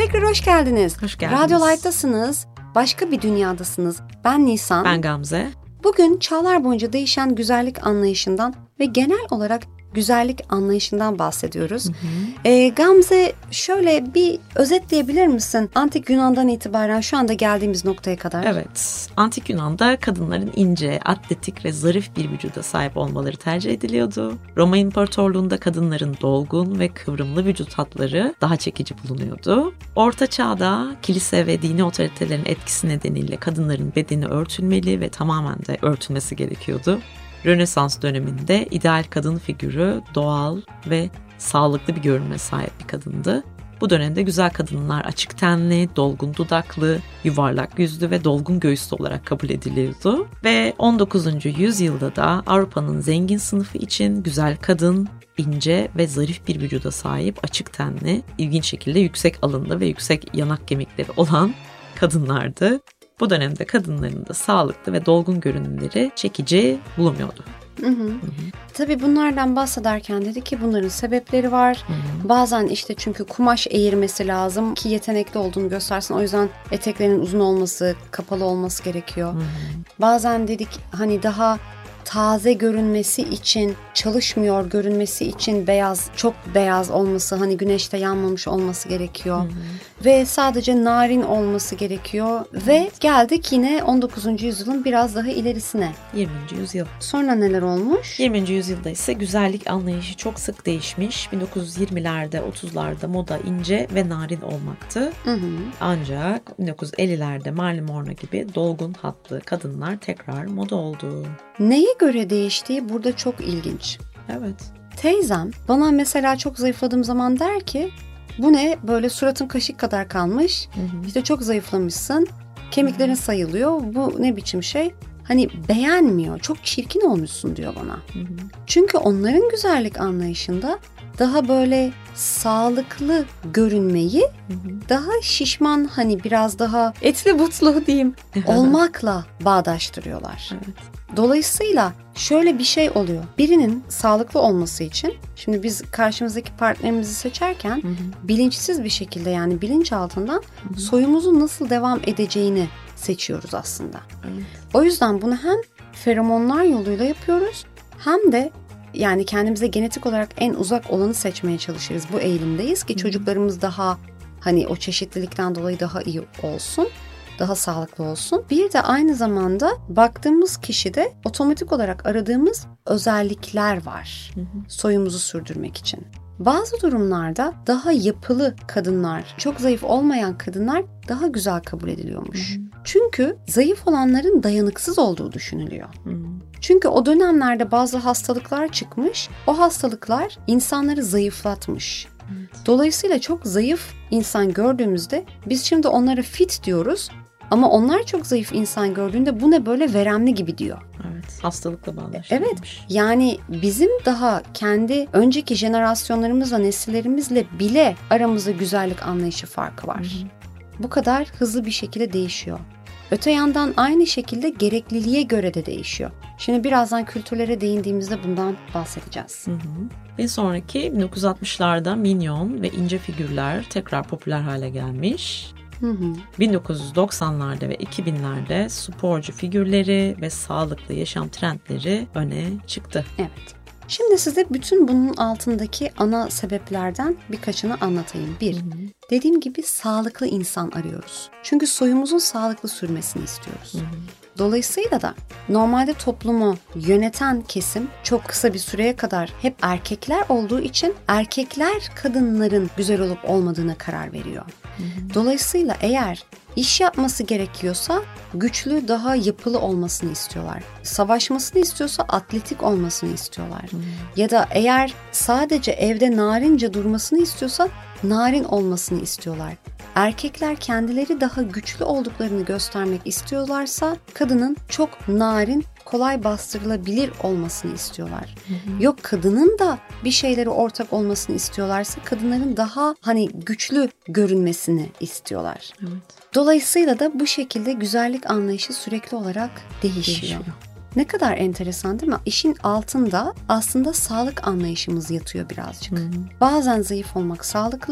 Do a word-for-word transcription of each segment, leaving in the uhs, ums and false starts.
Tekrar hoş geldiniz. Hoş geldiniz. Radyo Light'tasınız. Başka bir dünyadasınız. Ben Nisan. Ben Gamze. Bugün çağlar boyunca değişen güzellik anlayışından ve genel olarak güzellik anlayışından bahsediyoruz. Hı hı. Ee, Gamze, şöyle bir özetleyebilir misin? Antik Yunan'dan itibaren şu anda geldiğimiz noktaya kadar. Evet. Antik Yunan'da kadınların ince, atletik ve zarif bir vücuda sahip olmaları tercih ediliyordu. Roma İmparatorluğu'nda kadınların dolgun ve kıvrımlı vücut hatları daha çekici bulunuyordu. Orta Çağ'da kilise ve dini otoritelerin etkisi nedeniyle kadınların bedeni örtülmeli ve tamamen de örtülmesi gerekiyordu. Rönesans döneminde ideal kadın figürü doğal ve sağlıklı bir görünüme sahip bir kadındı. Bu dönemde güzel kadınlar açık tenli, dolgun dudaklı, yuvarlak yüzlü ve dolgun göğüslü olarak kabul ediliyordu. Ve on dokuzuncu yüzyılda da Avrupa'nın zengin sınıfı için güzel kadın, ince ve zarif bir vücuda sahip, açık tenli, ilginç şekilde yüksek alınlı ve yüksek yanak kemikleri olan kadınlardı. Bu dönemde kadınların da sağlıklı ve dolgun görünümleri çekici bulunmuyordu. Hı hı. Hı hı. Tabii bunlardan bahsederken dedi ki bunların sebepleri var. Hı hı. Bazen işte çünkü kumaş eğirmesi lazım ki yetenekli olduğunu göstersin. O yüzden eteklerin uzun olması, kapalı olması gerekiyor. Hı hı. Bazen dedik hani daha taze görünmesi için, çalışmıyor görünmesi için beyaz, çok beyaz olması, hani güneşte yanmamış olması gerekiyor. Hı hı. Ve sadece narin olması gerekiyor. Hı. Ve geldik yine on dokuzuncu yüzyılın biraz daha ilerisine. yirminci yüzyıl. Sonra neler olmuş? yirminci yüzyılda ise güzellik anlayışı çok sık değişmiş. bin dokuz yüz yirmilerde, otuzlarda moda ince ve narin olmaktı. Hı hı. Ancak bin dokuz yüz ellilerde Marilyn Monroe gibi dolgun hatlı kadınlar tekrar moda oldu. Neye göre değiştiği burada çok ilginç. Evet. Teyzem bana mesela çok zayıfladığım zaman der ki bu ne böyle suratın kaşık kadar kalmış, hı hı. işte çok zayıflamışsın, kemiklerin hı hı. sayılıyor, bu ne biçim şey, hani beğenmiyor, çok çirkin olmuşsun diyor bana. Hı hı. Çünkü onların güzellik anlayışında daha böyle sağlıklı görünmeyi, hı hı. daha şişman, hani biraz daha etli butlu diyeyim olmakla bağdaştırıyorlar. Evet. Dolayısıyla şöyle bir şey oluyor. Birinin sağlıklı olması için, şimdi biz karşımızdaki partnerimizi seçerken hı hı. bilinçsiz bir şekilde, yani bilinç altından hı hı. soyumuzun nasıl devam edeceğini seçiyoruz aslında. Evet. O yüzden bunu hem feromonlar yoluyla yapıyoruz hem de yani kendimize genetik olarak en uzak olanı seçmeye çalışırız. Bu eğilimdeyiz ki hı hı. çocuklarımız daha hani o çeşitlilikten dolayı daha iyi olsun. Daha sağlıklı olsun. Bir de aynı zamanda baktığımız kişide otomatik olarak aradığımız özellikler var. Hı hı. Soyumuzu sürdürmek için. Bazı durumlarda daha yapılı kadınlar, çok zayıf olmayan kadınlar daha güzel kabul ediliyormuş. Hı hı. Çünkü zayıf olanların dayanıksız olduğu düşünülüyor. Hı hı. Çünkü o dönemlerde bazı hastalıklar çıkmış. O hastalıklar insanları zayıflatmış. Evet. Dolayısıyla çok zayıf insan gördüğümüzde biz şimdi onlara fit diyoruz. Ama onlar çok zayıf insan gördüğünde bu ne böyle veremli gibi diyor. Evet, hastalıkla bağdaştırılmış. Evet, yani bizim daha kendi önceki jenerasyonlarımızla, nesillerimizle bile aramızda güzellik anlayışı farkı var. Hı hı. Bu kadar hızlı bir şekilde değişiyor. Öte yandan aynı şekilde gerekliliğe göre de değişiyor. Şimdi birazdan kültürlere değindiğimizde bundan bahsedeceğiz. Hı hı. Bir sonraki bin dokuz yüz altmışlarda minyon ve ince figürler tekrar popüler hale gelmiş. Hı hı. bin dokuz yüz doksanlarda ve iki binlerde sporcu figürleri ve sağlıklı yaşam trendleri öne çıktı. Evet. Şimdi size bütün bunun altındaki ana sebeplerden birkaçını anlatayım. Bir, hı hı. dediğim gibi sağlıklı insan arıyoruz. Çünkü soyumuzun sağlıklı sürmesini istiyoruz. Hı hı. Dolayısıyla da normalde toplumu yöneten kesim çok kısa bir süreye kadar hep erkekler olduğu için erkekler kadınların güzel olup olmadığına karar veriyor. Hı hı. Dolayısıyla eğer iş yapması gerekiyorsa güçlü, daha yapılı olmasını istiyorlar. Savaşmasını istiyorsa atletik olmasını istiyorlar. Hı hı. Ya da eğer sadece evde narince durmasını istiyorsa narin olmasını istiyorlar. Erkekler kendileri daha güçlü olduklarını göstermek istiyorlarsa kadının çok narin, kolay bastırılabilir olmasını istiyorlar. Hı hı. Yok, kadının da bir şeyleri ortak olmasını istiyorlarsa kadınların daha hani güçlü görünmesini istiyorlar. Evet. Dolayısıyla da bu şekilde güzellik anlayışı sürekli olarak değişiyor. değişiyor. Ne kadar enteresan değil mi? İşin altında aslında sağlık anlayışımız yatıyor birazcık. Hı hı. Bazen zayıf olmak sağlıklı,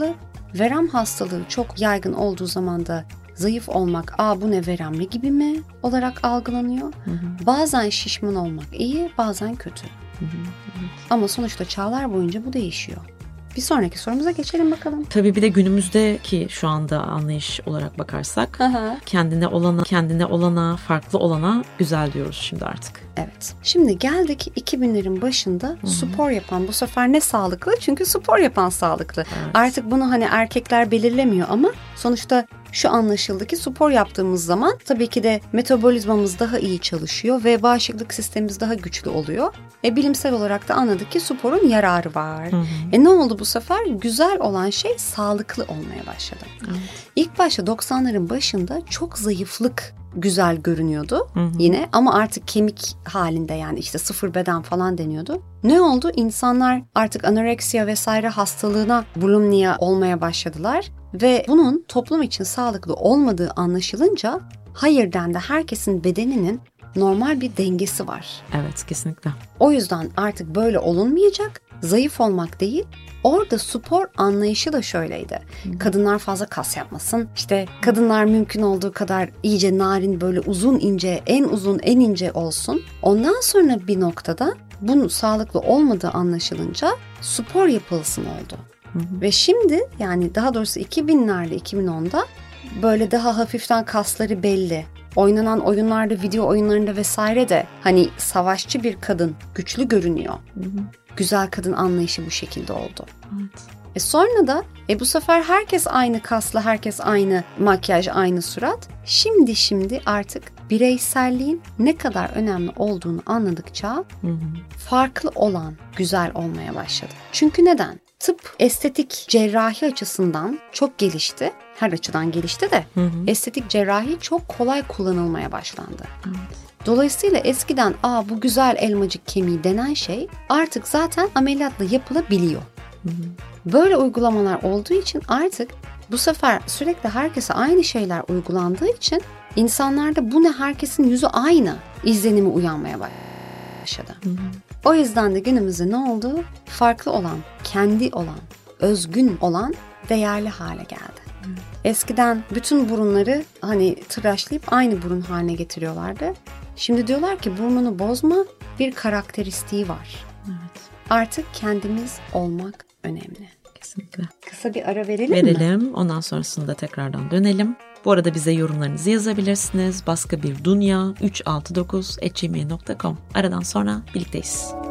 verem hastalığı çok yaygın olduğu zaman da zayıf olmak, aa bu ne veremli gibi mi olarak algılanıyor. Hı hı. Bazen şişman olmak iyi, bazen kötü. Hı hı. Evet. Ama sonuçta çağlar boyunca bu değişiyor. Bir sonraki sorumuza geçelim bakalım. Tabii bir de günümüzdeki şu anda anlayış olarak bakarsak Aha. kendine olana, kendine olana, farklı olana güzel diyoruz şimdi artık. Evet. Şimdi geldik iki binlerin başında Hı-hı. spor yapan, bu sefer ne sağlıklı? Çünkü spor yapan sağlıklı. Evet. Artık bunu hani erkekler belirlemiyor ama sonuçta şu anlaşıldı ki spor yaptığımız zaman tabii ki de metabolizmamız daha iyi çalışıyor ve bağışıklık sistemimiz daha güçlü oluyor. E, bilimsel olarak da anladık ki sporun yararı var. Hı hı. E ne oldu bu sefer? Güzel olan şey sağlıklı olmaya başladı. Evet. İlk başta doksanların başında çok zayıflık güzel görünüyordu hı hı. yine ama artık kemik halinde, yani işte sıfır beden falan deniyordu. Ne oldu? İnsanlar artık anoreksiya vesaire hastalığına bulimia olmaya başladılar ve bunun toplum için sağlıklı olmadığı anlaşılınca hayır dendi, herkesin bedeninin normal bir dengesi var. Evet, kesinlikle. O yüzden artık böyle olunmayacak, zayıf olmak değil. Orada spor anlayışı da şöyleydi. Hmm. Kadınlar fazla kas yapmasın. İşte kadınlar mümkün olduğu kadar iyice narin, böyle uzun ince, en uzun en ince olsun. Ondan sonra bir noktada bunun sağlıklı olmadığı anlaşılınca spor yapılsın oldu. Hmm. Ve şimdi, yani daha doğrusu iki binlerde iki bin onda böyle daha hafiften kasları belli. Oynanan oyunlarda, video oyunlarında vesaire de hani savaşçı bir kadın güçlü görünüyor. Hı hı. Güzel kadın anlayışı bu şekilde oldu. Evet. E sonra da e bu sefer herkes aynı kaslı, herkes aynı makyaj, aynı surat. Şimdi şimdi artık bireyselliğin ne kadar önemli olduğunu anladıkça hı hı. farklı olan güzel olmaya başladı. Çünkü neden? Tıp, estetik cerrahi açısından çok gelişti. Her açıdan gelişti de hı hı. estetik cerrahi çok kolay kullanılmaya başlandı. Evet. Dolayısıyla eskiden aa bu güzel elmacık kemiği denen şey artık zaten ameliyatla yapılabiliyor. Hı hı. Böyle uygulamalar olduğu için artık bu sefer sürekli herkese aynı şeyler uygulandığı için insanlarda bu ne, herkesin yüzü aynı izlenimi uyanmaya başladı. Hı hı. O yüzden de günümüzde ne oldu? Farklı olan, kendi olan, özgün olan değerli hale geldi. Hı. Eskiden bütün burunları hani tıraşlayıp aynı burun haline getiriyorlardı. Şimdi diyorlar ki burnunu bozma, bir karakteristiği var. Evet. Artık kendimiz olmak önemli. Kesinlikle. Kısa bir ara verelim, verelim mi? Verelim. Ondan sonrasında tekrardan dönelim. Bu arada bize yorumlarınızı yazabilirsiniz. Baska bir dunya üç altı dokuz at gmail nokta com. Aradan sonra birlikteyiz.